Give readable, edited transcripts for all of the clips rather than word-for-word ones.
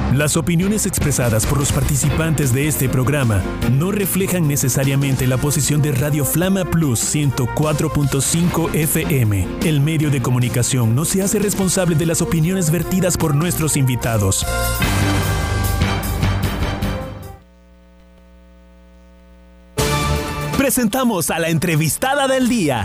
Las opiniones expresadas por los participantes de este programa no reflejan necesariamente la posición de Radio Flama Plus 104.5 FM. El medio de comunicación no se hace responsable de las opiniones vertidas por nuestros invitados. Presentamos a la entrevistada del día.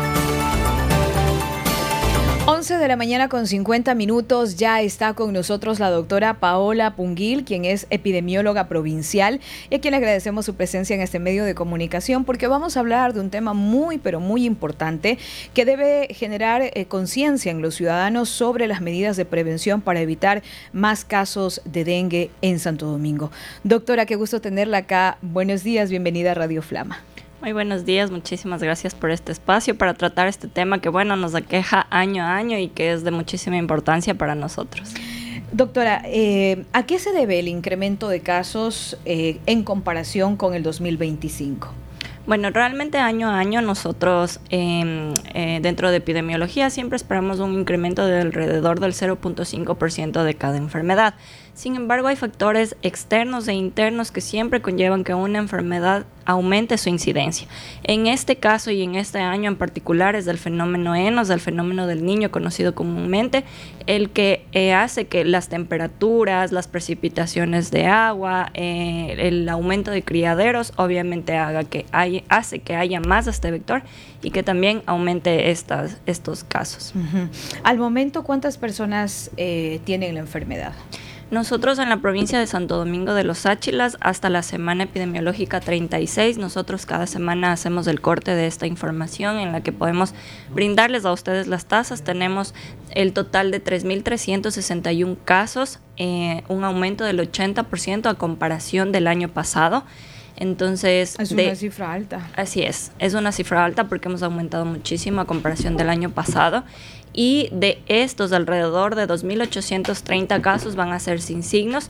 11 de la mañana con 50 minutos, ya está con nosotros la doctora Paola Punguil, quien es epidemióloga provincial y a quien le agradecemos su presencia en este medio de comunicación porque vamos a hablar de un tema muy, pero muy importante que debe generar conciencia en los ciudadanos sobre las medidas de prevención para evitar más casos de dengue en Santo Domingo. Doctora, qué gusto tenerla acá. Buenos días, bienvenida a Radio Flama. Muy buenos días, muchísimas gracias por este espacio para tratar este tema que, nos aqueja año a año y que es de muchísima importancia para nosotros. Doctora, ¿a qué se debe el incremento de casos en comparación con el 2025? Bueno, realmente año a año nosotros dentro de epidemiología siempre esperamos un incremento de alrededor del 0.5% de cada enfermedad. Sin embargo, hay factores externos e internos que siempre conllevan que una enfermedad aumente su incidencia. En este caso y en este año en particular es del fenómeno ENOS, del fenómeno del niño conocido comúnmente, el que hace que las temperaturas, las precipitaciones de agua, el aumento de criaderos, obviamente hace que haya más de este vector y que también aumente estos casos. Uh-huh. Al momento, ¿cuántas personas tienen la enfermedad? Nosotros en la provincia de Santo Domingo de los Áchilas, hasta la semana epidemiológica 36, nosotros cada semana hacemos el corte de esta información en la que podemos brindarles a ustedes las tasas. Tenemos el total de 3.361 casos, un aumento del 80% a comparación del año pasado. Entonces, es una cifra alta. Así es una cifra alta porque hemos aumentado muchísimo a comparación del año pasado. Y de estos, alrededor de 2.830 casos van a ser sin signos,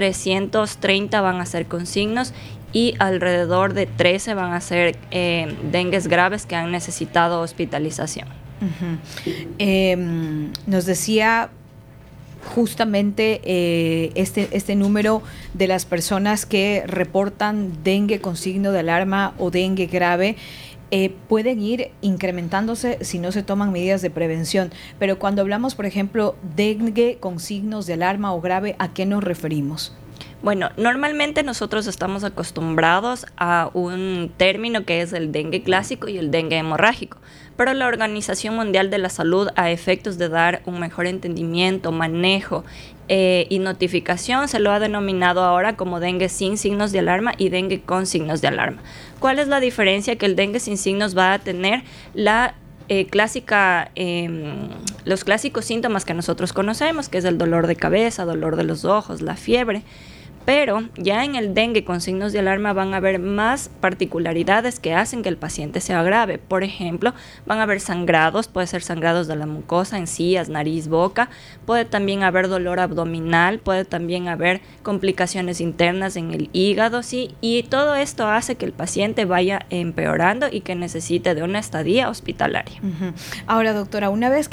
330 van a ser con signos y alrededor de 13 van a ser dengues graves que han necesitado hospitalización. Uh-huh. Nos decía justamente este número de las personas que reportan dengue con signo de alarma o dengue grave. Pueden ir incrementándose si no se toman medidas de prevención. Pero cuando hablamos, por ejemplo, dengue con signos de alarma o grave, ¿a qué nos referimos? Bueno, normalmente nosotros estamos acostumbrados a un término que es el dengue clásico y el dengue hemorrágico, pero la Organización Mundial de la Salud, a efectos de dar un mejor entendimiento, manejo y notificación, se lo ha denominado ahora como dengue sin signos de alarma y dengue con signos de alarma. ¿Cuál es la diferencia? Que el dengue sin signos va a tener los clásicos síntomas que nosotros conocemos, que es el dolor de cabeza, dolor de los ojos, la fiebre. Pero ya en el dengue con signos de alarma van a haber más particularidades que hacen que el paciente se agrave. Por ejemplo, van a haber sangrados, puede ser sangrados de la mucosa, encías, nariz, boca. Puede también haber dolor abdominal, puede también haber complicaciones internas en el hígado, ¿sí? Y todo esto hace que el paciente vaya empeorando y que necesite de una estadía hospitalaria. Uh-huh. Ahora, doctora, una vez que